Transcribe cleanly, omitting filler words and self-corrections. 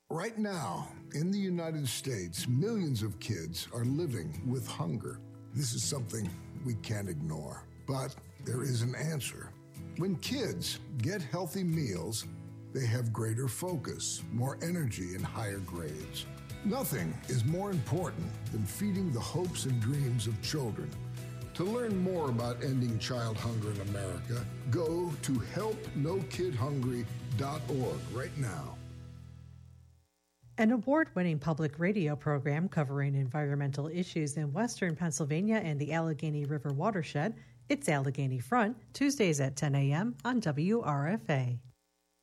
Right now, in the United States, millions of kids are living with hunger. This is something we can't ignore. But there is an answer. When kids get healthy meals, they have greater focus, more energy, and higher grades. Nothing is more important than feeding the hopes and dreams of children. To learn more about ending child hunger in America, go to helpnokidhungry.org right now. An award-winning public radio program covering environmental issues in western Pennsylvania and the Allegheny River watershed, it's Allegheny Front, Tuesdays at 10 a.m. on WRFA.